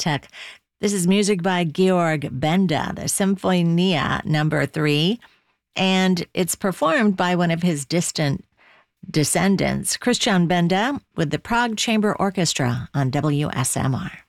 Swiatek. This is music by Georg Benda, the Symphonia Number 3, and it's performed by one of his distant descendants, Christian Benda, with the Prague Chamber Orchestra on WSMR.